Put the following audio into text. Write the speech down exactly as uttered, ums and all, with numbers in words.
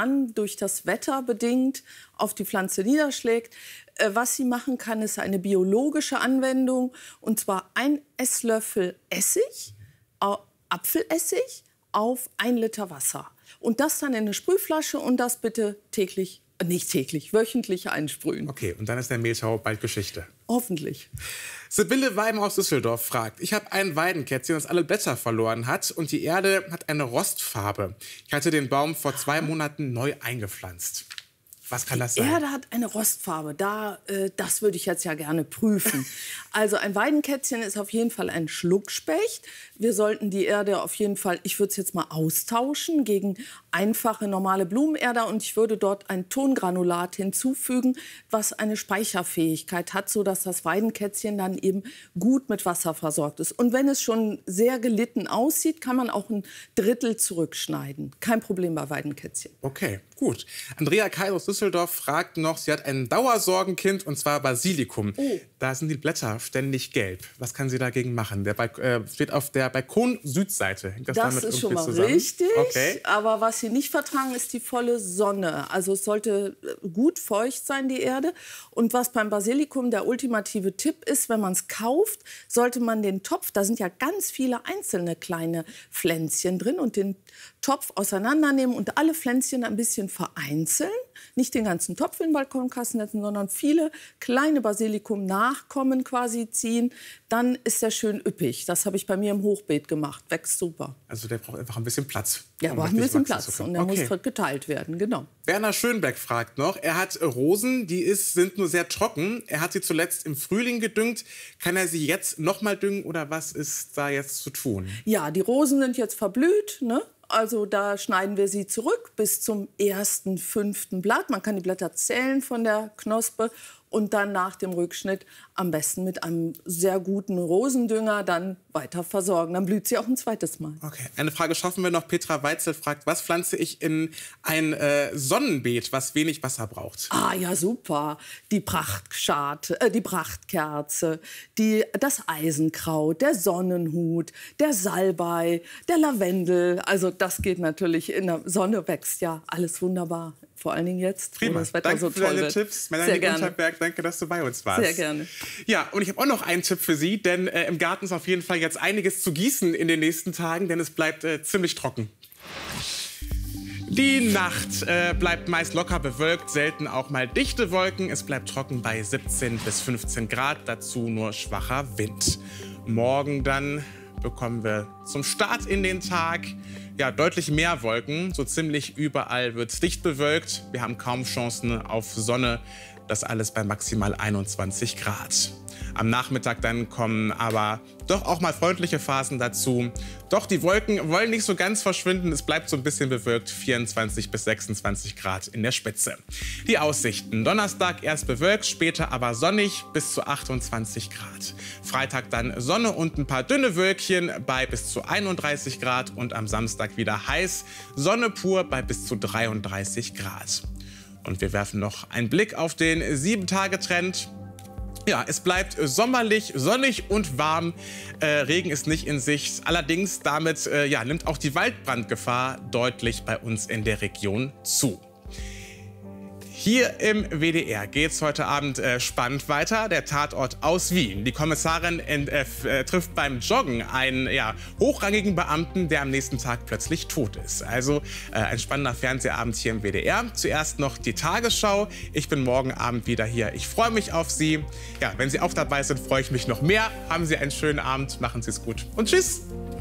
dann durch das Wetter bedingt auf die Pflanze niederschlägt. Äh, was sie machen kann, ist eine biologische Anwendung. Und zwar ein Esslöffel Essig, äh, Apfelessig auf ein Liter Wasser. Und das dann in eine Sprühflasche und das bitte täglich, äh, nicht täglich, wöchentlich einsprühen. Okay, und dann ist der Mehltau bald Geschichte. Hoffentlich. Sibylle Weim aus Düsseldorf fragt: Ich habe ein Weidenkätzchen, das alle Blätter verloren hat und die Erde hat eine Rostfarbe. Ich hatte den Baum vor zwei Monaten neu eingepflanzt. Was kann das sein? Die Erde hat eine Rostfarbe. Da, äh, das würde ich jetzt ja gerne prüfen. Also ein Weidenkätzchen ist auf jeden Fall ein Schluckspecht. Wir sollten die Erde auf jeden Fall, ich würde es jetzt mal austauschen gegen einfache normale Blumenerde und ich würde dort ein Tongranulat hinzufügen, was eine Speicherfähigkeit hat, sodass das Weidenkätzchen dann eben gut mit Wasser versorgt ist. Und wenn es schon sehr gelitten aussieht, kann man auch ein Drittel zurückschneiden. Kein Problem bei Weidenkätzchen. Okay, gut. Andrea Keil aus Düsseldorf fragt noch, sie hat ein Dauersorgenkind und zwar Basilikum. Oh. Da sind die Blätter ständig gelb. Was kann sie dagegen machen? Der Balk äh, steht auf der Balkon-Südseite. Das, das ist schon mal zusammen? Richtig, okay. Aber was sie nicht vertragen, ist die volle Sonne. Also es sollte gut feucht sein, die Erde. Und was beim Basilikum der ultimative Tipp ist, wenn man es kauft, sollte man den Topf, da sind ja ganz viele einzelne kleine Pflänzchen drin, und den Topf auseinandernehmen und alle Pflänzchen ein bisschen vereinzeln. Nicht den ganzen Topf in den Balkonkasten setzen, sondern viele kleine Basilikum-Nachkommen quasi ziehen. Dann ist der schön üppig. Das habe ich bei mir im Hochbeet gemacht. Wächst super. Also der braucht einfach ein bisschen Platz. Ja, um braucht ein bisschen wachsen Platz. Und der okay. muss geteilt werden, genau. Werner Schönbeck fragt noch, er hat Rosen, die ist, sind nur sehr trocken. Er hat sie zuletzt im Frühling gedüngt. Kann er sie jetzt noch mal düngen oder was ist da jetzt zu tun? Ja, die Rosen sind jetzt verblüht, ne? Also da schneiden wir sie zurück bis zum ersten, fünften Blatt. Man kann die Blätter zählen von der Knospe und dann nach dem Rückschnitt am besten mit einem sehr guten Rosendünger dann weiter versorgen. Dann blüht sie auch ein zweites Mal. Okay, eine Frage schaffen wir noch. Petra Weitzel fragt, was pflanze ich in ein äh, Sonnenbeet, was wenig Wasser braucht? Ah ja, super. Die Prachtscharte, äh, die Prachtkerze, die, das Eisenkraut, der Sonnenhut, der Salbei, der Lavendel. Also das geht natürlich, in der Sonne wächst ja alles wunderbar. Vor allen Dingen jetzt, Prima. wo das Wetter danke so für toll deine wird. Tipps. Melanie Unterberg, danke, dass du bei uns warst. Sehr gerne. Ja, und ich habe auch noch einen Tipp für Sie, denn äh, im Garten ist auf jeden Fall jetzt einiges zu gießen in den nächsten Tagen, denn es bleibt äh, ziemlich trocken. Die Nacht äh, bleibt meist locker bewölkt, selten auch mal dichte Wolken. Es bleibt trocken bei siebzehn bis fünfzehn Grad, dazu nur schwacher Wind. Morgen dann bekommen wir zum Start in den Tag ja, deutlich mehr Wolken. So ziemlich überall wird es dicht bewölkt. Wir haben kaum Chancen auf Sonne. Das alles bei maximal einundzwanzig Grad. Am Nachmittag dann kommen aber doch auch mal freundliche Phasen dazu. Doch die Wolken wollen nicht so ganz verschwinden. Es bleibt so ein bisschen bewölkt, vierundzwanzig bis sechsundzwanzig Grad in der Spitze. Die Aussichten: Donnerstag erst bewölkt, später aber sonnig bis zu achtundzwanzig Grad. Freitag dann Sonne und ein paar dünne Wölkchen bei bis zu einunddreißig Grad und am Samstag wieder heiß. Sonne pur bei bis zu dreiunddreißig Grad. Und wir werfen noch einen Blick auf den sieben Tage Trend. Ja, es bleibt sommerlich, sonnig und warm. Äh, Regen ist nicht in Sicht. Allerdings damit äh, ja, nimmt auch die Waldbrandgefahr deutlich bei uns in der Region zu. Hier im W D R geht es heute Abend äh, spannend weiter. Der Tatort aus Wien. Die Kommissarin äh, äh, trifft beim Joggen einen ja, hochrangigen Beamten, der am nächsten Tag plötzlich tot ist. Also äh, ein spannender Fernsehabend hier im W D R. Zuerst noch die Tagesschau. Ich bin morgen Abend wieder hier. Ich freue mich auf Sie. Ja, wenn Sie auch dabei sind, freue ich mich noch mehr. Haben Sie einen schönen Abend. Machen Sie es gut. Und tschüss.